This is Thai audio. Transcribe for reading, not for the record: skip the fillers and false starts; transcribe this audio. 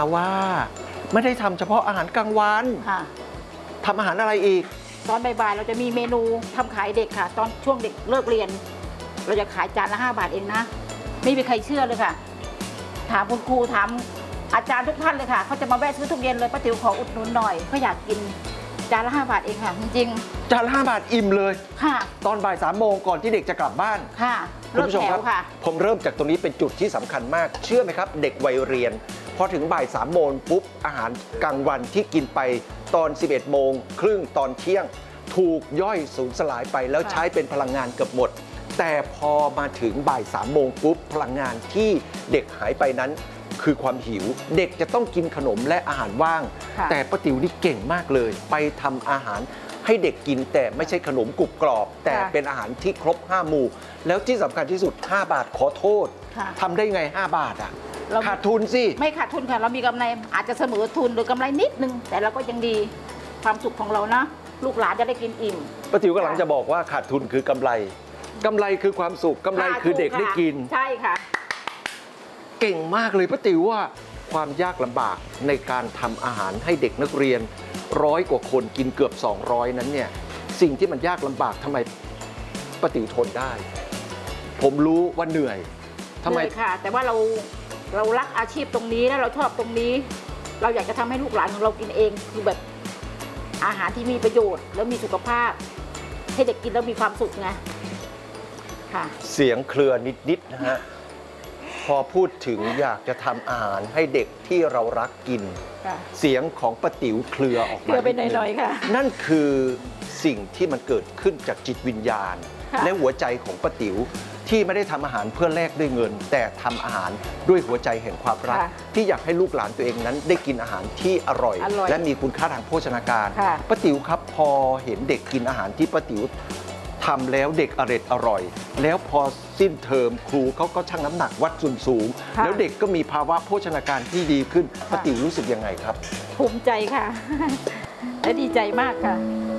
ว่าไม่ได้ทำเฉพาะอาหารกลางวันทำอาหารอะไรอีกตอนบ่ายๆเราจะมีเมนูทำขายเด็กค่ะตอนช่วงเด็กเลิกเรียนเราจะขายจานละ5 บาทเองนะไม่มีใครเชื่อเลยค่ะถามคุณครูถามอาจารย์ทุกท่านเลยค่ะเขาจะมาแวะซื้อทุกเย็นเลยป้าติ๋วขออุดหนุนหน่อยเขาอยากกินจานละ5 บาทเองค่ะจริงๆจานละ5 บาทอิ่มเลยค่ะตอนบ่าย3 โมงก่อนที่เด็กจะกลับบ้านค่ะคุณผู้ชมครับผมเริ่มจากตรงนี้เป็นจุดที่สำคัญมากเชื่อไหมครับเด็กวัยเรียนพอถึงบ่าย3 โมงปุ๊บอาหารกลางวันที่กินไปตอน11 โมงครึ่งตอนเที่ยงถูกย่อยสูญสลายไปแล้วใช้เป็นพลังงานเกือบหมดแต่พอมาถึงบ่าย3 โมงปุ๊บพลังงานที่เด็กหายไปนั้นคือความหิวเด็กจะต้องกินขนมและอาหารว่างแต่ป้าติ๋วนี่เก่งมากเลยไปทำอาหารให้เด็กกินแต่ไม่ใช่ขนมกรุบกรอบแต่เป็นอาหารที่ครบ5 หมู่แล้วที่สำคัญที่สุด5 บาทขอโทษทำได้ไง5 บาทอ่ะขาดทุนสิไม่ขาดทุนค่ะเรามีกำไรอาจจะเสมอทุนหรือกำไรนิดนึงแต่เราก็ยังดีความสุขของเรานะลูกหลานจะได้กินอิ่มป้าติ๋วกำลังจะบอกว่าขาดทุนคือกำไรคือความสุขกำไรคือเด็กได้กินใช่ค่ะเก่งมากเลยป้าติ๋วว่าความยากลำบากในการทำอาหารให้เด็กนักเรียน100 กว่าคนกินเกือบ200นั้นเนี่ยสิ่งที่มันยากลำบากทำไมป้าติ๋วทนได้ผมรู้ว่าเหนื่อยทำไมค่ะแต่ว่าเรารักอาชีพตรงนี้แล้วเราชอบตรงนี้เราอยากจะทำให้ลูกหลานของเรากินเองคือแบบอาหารที่มีประโยชน์แล้วมีสุขภาพให้เด็กกินแล้วมีความสุขไงค่ะเสียงเครือนิดๆนะฮะพอพูดถึงอยากจะทำอาหารให้เด็กที่เรารักกินเสียงของป้าติ๋วเครือออกมาไปหน่อยๆค่ะนั่นคือสิ่งที่มันเกิดขึ้นจากจิตวิญญาณและหัวใจของป้าติ๋วที่ไม่ได้ทำอาหารเพื่อแลกด้วยเงินแต่ทำอาหารด้วยหัวใจแห่งความรักที่อยากให้ลูกหลานตัวเองนั้นได้กินอาหารที่อร่อยและมีคุณค่าทางโภชนาการป้าติ๋วครับพอเห็นเด็กกินอาหารที่ป้าติ๋วทำแล้วเด็กอร่อยแล้วพอสิ้นเทอมครูเขาก็ชั่งน้ำหนักวัดส่วนสูงแล้วเด็กก็มีภาวะโภชนาการที่ดีขึ้นป้าติ๋วรู้สึกยังไงครับภูมิใจค่ะและดีใจมากค่ะ